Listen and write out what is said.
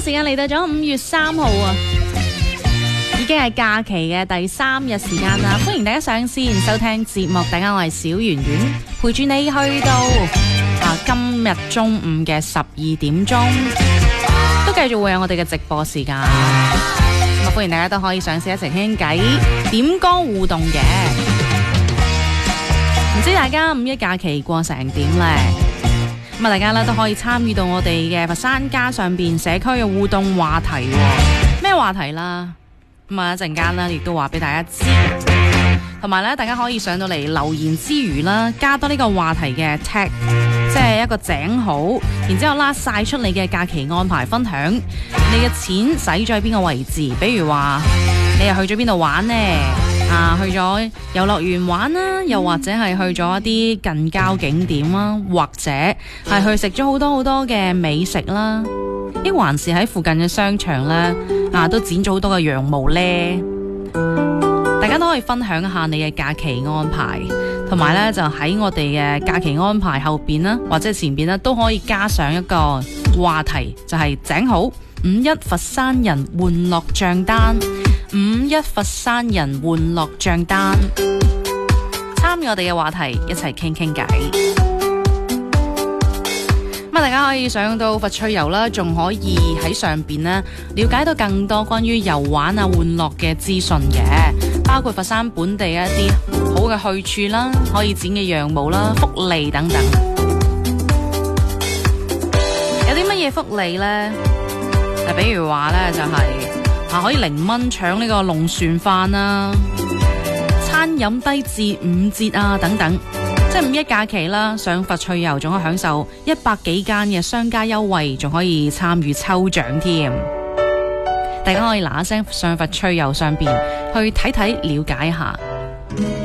時間嚟到咗5月3號啊，已經係假期嘅第3日時間啦。歡迎大家上線收聽節目，大家我係小圓圓，陪住你去到今日中午嘅12點鐘，都繼續會有我哋嘅直播時間。咁歡迎大家都可以上線一齊傾偈、點歌互動嘅。唔知大家5一假期過成點呢？咁大家咧都可以參與到我哋嘅佛山家上邊社區嘅互動話題。咩話題啦？咁一陣間咧亦都話俾大家知。同埋咧，大家可以上到嚟留言之餘啦，加多呢個話題嘅 tag， 即係一個井號，然之後啦晒出你嘅假期安排分享，你嘅錢使咗喺邊個位置？比如話你又去咗邊度玩呢？去咗遊樂園玩啦，又或者係去咗一啲近郊景點啦，或者係去食咗好多嘅美食啦，亦還是喺附近嘅商場咧都剪咗好多嘅羊毛咧。大家都可以分享一下你嘅假期安排，同埋咧就喺我哋嘅假期安排後邊啦，或者前邊啦，都可以加上一個話題，就係井號5·1佛山人玩樂賬單。5·1佛山人玩樂賬單，參與我哋嘅話題，一齊傾傾偈。咁大家可以上到佛趣遊啦，仲可以喺上邊呢了解到更多關於遊玩玩樂嘅資訊嘅，包括佛山本地一啲好嘅去處啦，可以剪嘅羊毛啦，福利等等。有啲乜嘢福利呢？比如話呢，就係可以0蚊搶呢個龍船飯啦，餐飲低至5折等等，即係5一假期啦，上佛趣遊仲可以享受100幾間嘅商家優惠，仲可以參與抽獎添。大家可以嗱一聲上佛趣遊上邊去睇睇，了解一下。